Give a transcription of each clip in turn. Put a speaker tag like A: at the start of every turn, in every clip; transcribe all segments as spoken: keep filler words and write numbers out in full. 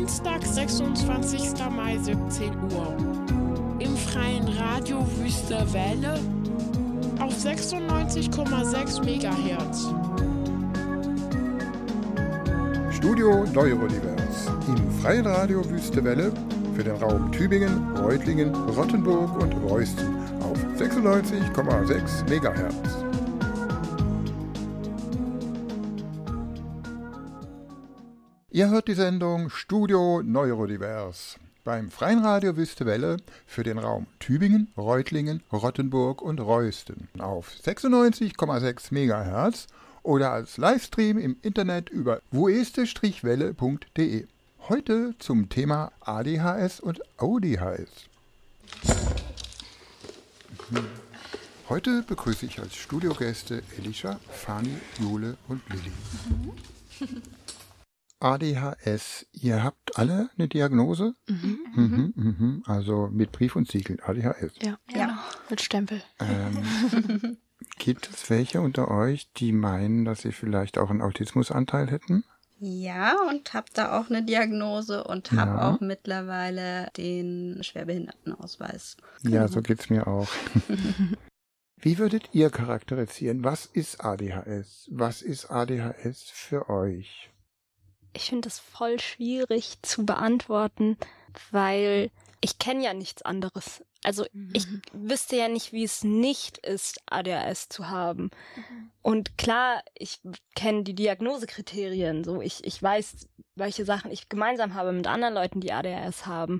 A: Dienstag, sechsundzwanzigster Mai, siebzehn Uhr. Im freien Radio Wüste Welle auf sechsundneunzig Komma sechs Megahertz.
B: Studio Neurodivers im freien Radio Wüste Welle für den Raum Tübingen, Reutlingen, Rottenburg und Reusten auf sechsundneunzig Komma sechs Megahertz. Ihr hört die Sendung Studio Neurodivers beim freien Radio Wüste Welle für den Raum Tübingen, Reutlingen, Rottenburg und Reusten auf sechsundneunzig Komma sechs Megahertz oder als Livestream im Internet über wueste-welle punkt de. Heute zum Thema A D H S und O D H S. Heute begrüße ich als Studiogäste Elisha, Fanny, Jule und Lilly. Mhm. A D H S, ihr habt alle eine Diagnose? Mhm. Mhm, mhm, also mit Brief und Siegel, A D H S.
C: Ja, ja. Mit Stempel.
B: Ähm, gibt es welche unter euch, die meinen, dass sie vielleicht auch einen Autismusanteil hätten?
D: Ja, und habe da auch eine Diagnose und habe ja. auch mittlerweile den Schwerbehindertenausweis.
B: Ja, so geht's mir auch. Wie würdet ihr charakterisieren? Was ist A D H S? Was ist A D H S für euch?
C: Ich finde das voll schwierig zu beantworten, weil ich kenne ja nichts anderes. Also mhm. ich wüsste ja nicht, wie es nicht ist, A D H S zu haben. Mhm. Und klar, ich kenne die Diagnosekriterien. So, ich, ich weiß, welche Sachen ich gemeinsam habe mit anderen Leuten, die A D H S haben.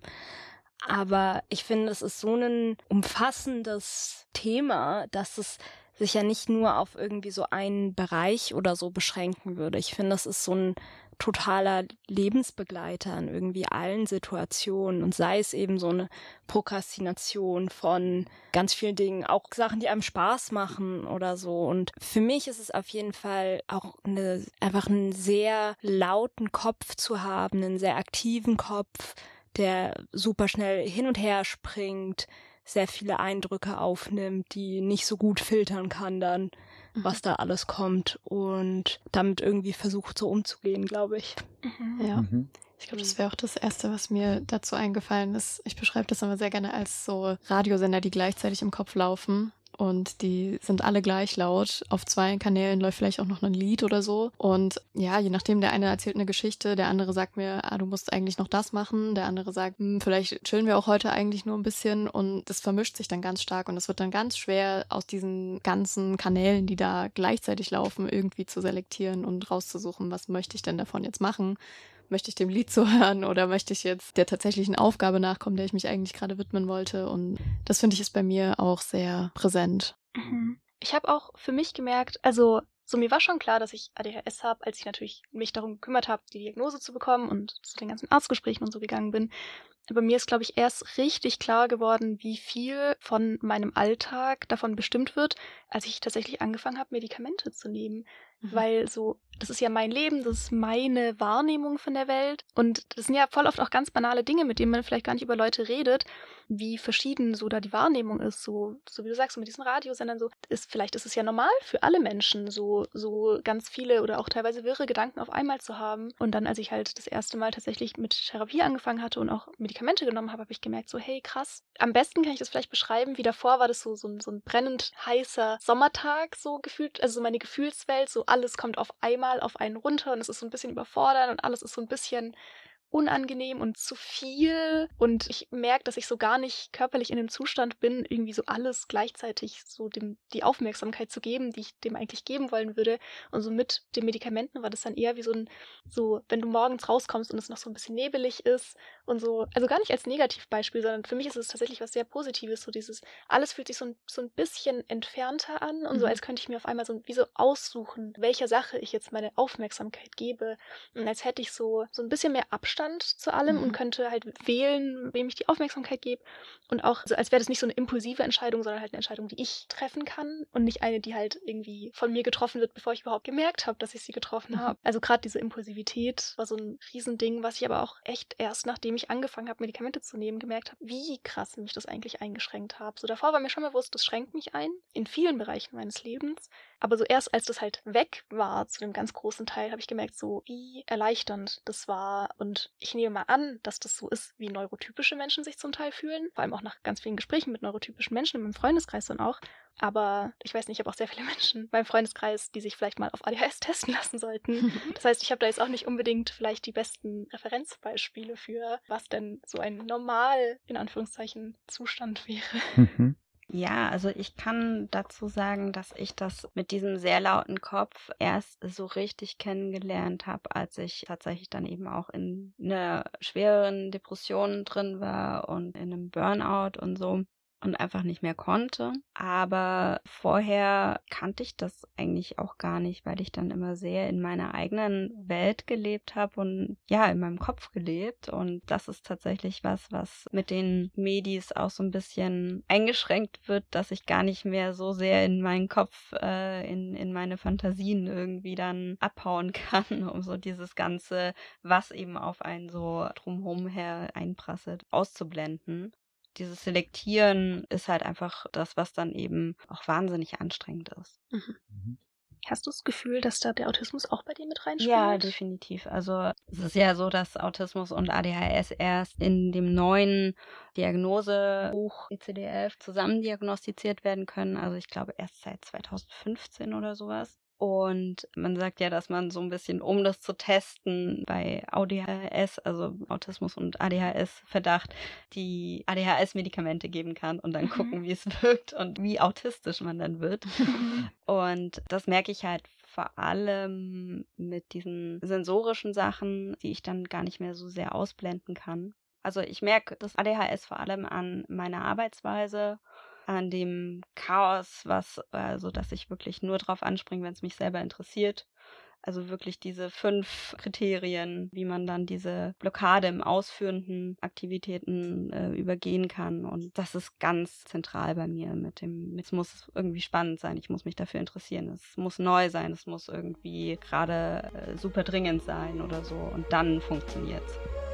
C: Aber ich finde, es ist so ein umfassendes Thema, dass es sich ja nicht nur auf irgendwie so einen Bereich oder so beschränken würde. Ich finde, das ist so ein totaler Lebensbegleiter in irgendwie allen Situationen und sei es eben so eine Prokrastination von ganz vielen Dingen, auch Sachen, die einem Spaß machen oder so. Und für mich ist es auf jeden Fall auch eine, einfach einen sehr lauten Kopf zu haben, einen sehr aktiven Kopf, der super schnell hin und her springt, sehr viele Eindrücke aufnimmt, die nicht so gut filtern kann dann, was da alles kommt und damit irgendwie versucht so umzugehen, glaube ich.
E: Mhm. Ja, mhm. Ich glaube, das wäre auch das Erste, was mir dazu eingefallen ist. Ich beschreibe das immer sehr gerne als so Radiosender, die gleichzeitig im Kopf laufen. Und die sind alle gleich laut. Auf zwei Kanälen läuft vielleicht auch noch ein Lied oder so. Und ja, je nachdem, der eine erzählt eine Geschichte, der andere sagt mir, ah, du musst eigentlich noch das machen. Der andere sagt, hm, vielleicht chillen wir auch heute eigentlich nur ein bisschen. Und das vermischt sich dann ganz stark. Und es wird dann ganz schwer, aus diesen ganzen Kanälen, die da gleichzeitig laufen, irgendwie zu selektieren und rauszusuchen, was möchte ich denn davon jetzt machen. Möchte ich dem Lied zuhören oder möchte ich jetzt der tatsächlichen Aufgabe nachkommen, der ich mich eigentlich gerade widmen wollte? Und das finde ich ist bei mir auch sehr präsent.
F: Mhm. Ich habe auch für mich gemerkt, also so mir war schon klar, dass ich A D H S habe, als ich natürlich mich darum gekümmert habe, die Diagnose zu bekommen und zu den ganzen Arztgesprächen und so gegangen bin. Aber mir ist, glaube ich, erst richtig klar geworden, wie viel von meinem Alltag davon bestimmt wird, als ich tatsächlich angefangen habe, Medikamente zu nehmen. Mhm. Weil so, das ist ja mein Leben, das ist meine Wahrnehmung von der Welt. Und das sind ja voll oft auch ganz banale Dinge, mit denen man vielleicht gar nicht über Leute redet, wie verschieden so da die Wahrnehmung ist. So, so wie du sagst, so mit diesen Radiosendern so, ist, vielleicht ist es ja normal für alle Menschen, so, so ganz viele oder auch teilweise wirre Gedanken auf einmal zu haben. Und dann, als ich halt das erste Mal tatsächlich mit Therapie angefangen hatte und auch Medikamente genommen habe, habe ich gemerkt, so, hey, krass. Am besten kann ich das vielleicht beschreiben, wie davor war das so, so, ein, so ein brennend heißer Sommertag, so gefühlt, also so meine Gefühlswelt, so alles kommt auf einmal auf einen runter und es ist so ein bisschen überfordernd und alles ist so ein bisschen unangenehm und zu viel und ich merke, dass ich so gar nicht körperlich in dem Zustand bin, irgendwie so alles gleichzeitig so dem die Aufmerksamkeit zu geben, die ich dem eigentlich geben wollen würde. Und so mit den Medikamenten war das dann eher wie so ein, so wenn du morgens rauskommst und es noch so ein bisschen nebelig ist und so, also gar nicht als Negativbeispiel, sondern für mich ist es tatsächlich was sehr Positives, so dieses, alles fühlt sich so ein, so ein bisschen entfernter an und mhm. so als könnte ich mir auf einmal so wie so aussuchen, welcher Sache ich jetzt meine Aufmerksamkeit gebe und als hätte ich so, so ein bisschen mehr Abstand zu allem mhm. und könnte halt wählen, wem ich die Aufmerksamkeit gebe und auch, so als wäre das nicht so eine impulsive Entscheidung, sondern halt eine Entscheidung, die ich treffen kann und nicht eine, die halt irgendwie von mir getroffen wird, bevor ich überhaupt gemerkt habe, dass ich sie getroffen mhm. habe. Also gerade diese Impulsivität war so ein Riesending, was ich aber auch echt erst, nachdem ich angefangen habe, Medikamente zu nehmen, gemerkt habe, wie krass mich das eigentlich eingeschränkt hat. So davor war mir schon bewusst, das schränkt mich ein, in vielen Bereichen meines Lebens, aber so erst als das halt weg war, zu einem ganz großen Teil, habe ich gemerkt, so wie erleichternd das war und ich nehme mal an, dass das so ist, wie neurotypische Menschen sich zum Teil fühlen. Vor allem auch nach ganz vielen Gesprächen mit neurotypischen Menschen in meinem Freundeskreis dann auch. Aber ich weiß nicht, ich habe auch sehr viele Menschen in meinem Freundeskreis, die sich vielleicht mal auf A D H S testen lassen sollten. Das heißt, ich habe da jetzt auch nicht unbedingt vielleicht die besten Referenzbeispiele für, was denn so ein normal, in Anführungszeichen, Zustand wäre.
B: Mhm.
D: Ja, also ich kann dazu sagen, dass ich das mit diesem sehr lauten Kopf erst so richtig kennengelernt habe, als ich tatsächlich dann eben auch in einer schweren Depression drin war und in einem Burnout und so und einfach nicht mehr konnte. Aber vorher kannte ich das eigentlich auch gar nicht, weil ich dann immer sehr in meiner eigenen Welt gelebt habe und ja, in meinem Kopf gelebt. Und das ist tatsächlich was, was mit den Medis auch so ein bisschen eingeschränkt wird, dass ich gar nicht mehr so sehr in meinen Kopf, äh, in, in meine Fantasien irgendwie dann abhauen kann, um so dieses Ganze, was eben auf einen so drumherum her einprasselt, auszublenden. Dieses Selektieren ist halt einfach das, was dann eben auch wahnsinnig anstrengend ist.
F: Mhm.
B: Mhm.
F: Hast du das Gefühl, dass da der Autismus auch bei dir mit reinspielt?
D: Ja, definitiv. Also es ist ja so, dass Autismus und A D H S erst in dem neuen Diagnosebuch I C D elf zusammen diagnostiziert werden können. Also ich glaube erst seit zweitausendfünfzehn oder sowas. Und man sagt ja, dass man so ein bisschen, um das zu testen, bei A D H S, also Autismus und A D H S-Verdacht, die A D H S-Medikamente geben kann und dann
F: Mhm.
D: gucken, wie es wirkt und wie autistisch man dann wird. Und das merke ich halt vor allem mit diesen sensorischen Sachen, die ich dann gar nicht mehr so sehr ausblenden kann. Also ich merke das A D H S vor allem an meiner Arbeitsweise, an dem Chaos, was, also dass ich wirklich nur drauf anspringe, wenn es mich selber interessiert. Also wirklich diese fünf Kriterien, wie man dann diese Blockade im ausführenden Aktivitäten äh, übergehen kann. Und das ist ganz zentral bei mir mit dem, es muss irgendwie spannend sein, ich muss mich dafür interessieren, es muss neu sein, es muss irgendwie gerade äh, super dringend sein oder so und dann funktioniert's.